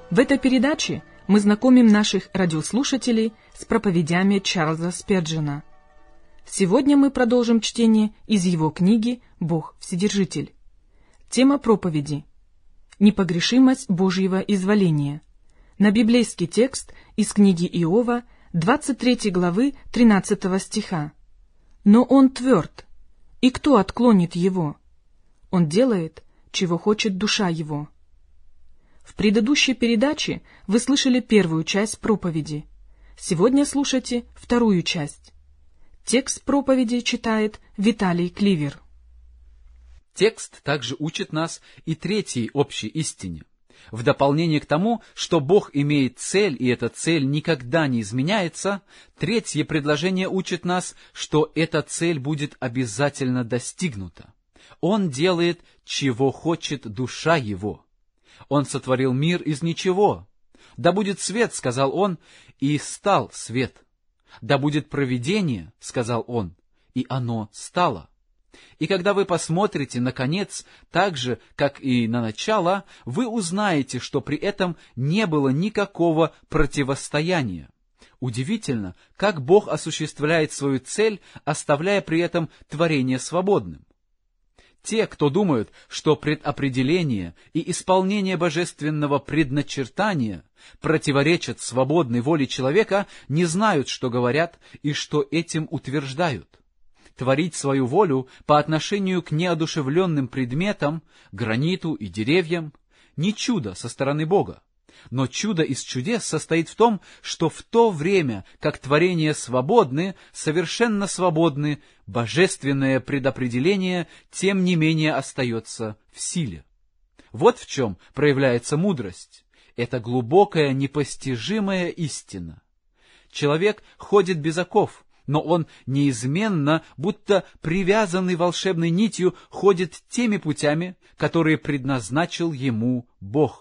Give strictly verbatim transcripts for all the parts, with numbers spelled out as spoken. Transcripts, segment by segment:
В этой передаче мы знакомим наших радиослушателей с проповедями Чарльза Спержена. Сегодня мы продолжим чтение из его книги «Бог Вседержитель». Тема проповеди – «Непогрешимость Божьего изволения». На библейский текст из книги Иова, двадцать третьей главы, тринадцатого стиха. «Но он тверд, и кто отклонит его? Он делает, чего хочет душа его». В предыдущей передаче вы слышали первую часть проповеди. Сегодня слушайте вторую часть. Текст проповеди читает Виталий Кливер. Текст также учит нас и третьей общей истине. В дополнение к тому, что Бог имеет цель, и эта цель никогда не изменяется, третье предложение учит нас, что эта цель будет обязательно достигнута. Он делает, чего хочет душа его. Он сотворил мир из ничего. «Да будет свет», — сказал он, — и стал свет. «Да будет провидение», — сказал он, и оно стало. И когда вы посмотрите на конец, так же, как и на начало, вы узнаете, что при этом не было никакого противостояния. Удивительно, как Бог осуществляет свою цель, оставляя при этом творение свободным. Те, кто думают, что предопределение и исполнение божественного предначертания противоречат свободной воле человека, не знают, что говорят и что этим утверждают. Творить свою волю по отношению к неодушевленным предметам, граниту и деревьям — не чудо со стороны Бога. Но чудо из чудес состоит в том, что в то время, как творения свободны, совершенно свободны, божественное предопределение, тем не менее, остается в силе. Вот в чем проявляется мудрость. Это глубокая, непостижимая истина. Человек ходит без оков, но он неизменно, будто привязанный волшебной нитью, ходит теми путями, которые предназначил ему Бог.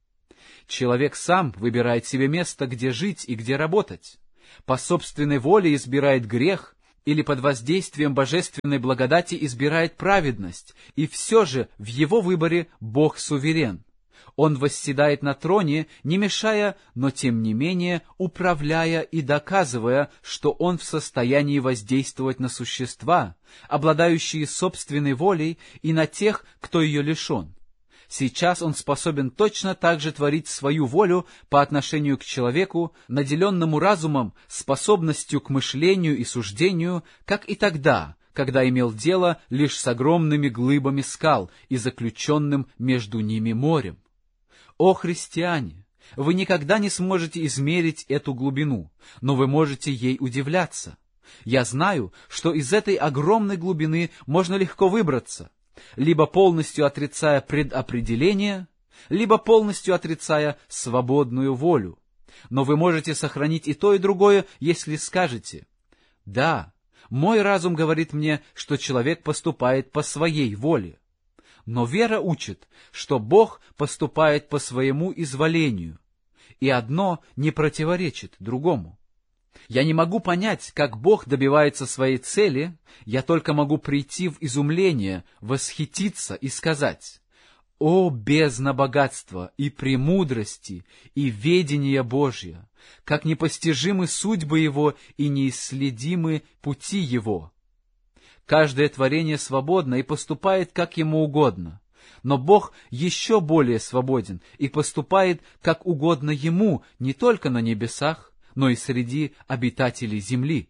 Человек сам выбирает себе место, где жить и где работать. По собственной воле избирает грех или под воздействием божественной благодати избирает праведность, и все же в его выборе Бог суверен. Он восседает на троне, не мешая, но тем не менее управляя и доказывая, что он в состоянии воздействовать на существа, обладающие собственной волей, и на тех, кто ее лишен. Сейчас он способен точно так же творить свою волю по отношению к человеку, наделенному разумом, способностью к мышлению и суждению, как и тогда, когда имел дело лишь с огромными глыбами скал и заключенным между ними морем. О, христиане! Вы никогда не сможете измерить эту глубину, но вы можете ей удивляться. Я знаю, что из этой огромной глубины можно легко выбраться, либо полностью отрицая предопределение, либо полностью отрицая свободную волю. Но вы можете сохранить и то, и другое, если скажете: «Да, мой разум говорит мне, что человек поступает по своей воле». Но вера учит, что Бог поступает по своему изволению, и одно не противоречит другому. Я не могу понять, как Бог добивается своей цели, я только могу прийти в изумление, восхититься и сказать: «О, бездна богатства и премудрости и ведения Божия! Как непостижимы судьбы Его и неисследимы пути Его!» Каждое творение свободно и поступает, как ему угодно, но Бог еще более свободен и поступает, как угодно Ему, не только на небесах, но и среди обитателей земли.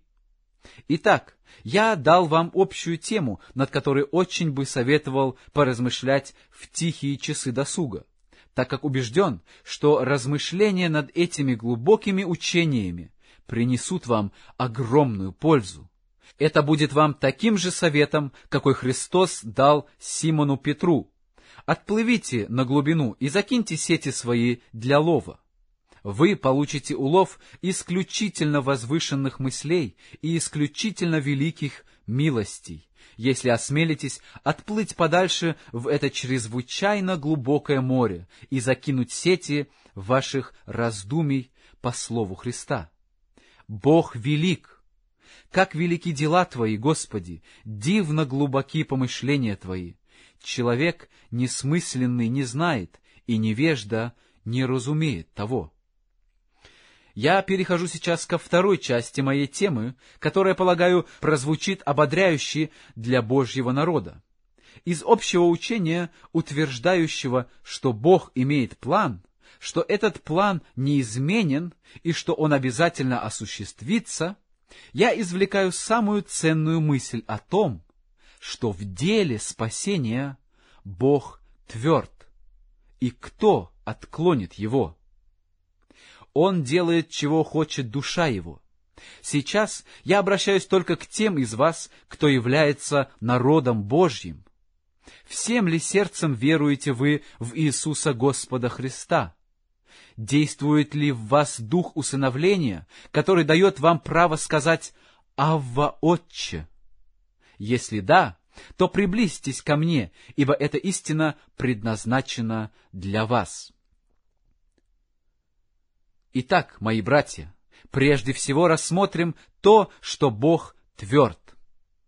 Итак, я дал вам общую тему, над которой очень бы советовал поразмышлять в тихие часы досуга, так как убежден, что размышления над этими глубокими учениями принесут вам огромную пользу. Это будет вам таким же советом, какой Христос дал Симону Петру: «Отплывите на глубину и закиньте сети свои для лова». Вы получите улов исключительно возвышенных мыслей и исключительно великих милостей, если осмелитесь отплыть подальше в это чрезвычайно глубокое море и закинуть сети ваших раздумий по слову Христа. Бог велик. Как велики дела Твои, Господи, дивно глубоки помышления Твои. Человек несмысленный не знает, и невежда не разумеет того. Я перехожу сейчас ко второй части моей темы, которая, полагаю, прозвучит ободряюще для Божьего народа. Из общего учения, утверждающего, что Бог имеет план, что этот план неизменен и что он обязательно осуществится, я извлекаю самую ценную мысль о том, что в деле спасения Бог тверд, и кто отклонит его? Он делает, чего хочет душа его. Сейчас я обращаюсь только к тем из вас, кто является народом Божьим. Всем ли сердцем веруете вы в Иисуса Господа Христа? Действует ли в вас дух усыновления, который дает вам право сказать «Авва, Отче»? Если да, то приблизьтесь ко мне, ибо эта истина предназначена для вас. Итак, мои братья, прежде всего рассмотрим то, что Бог тверд.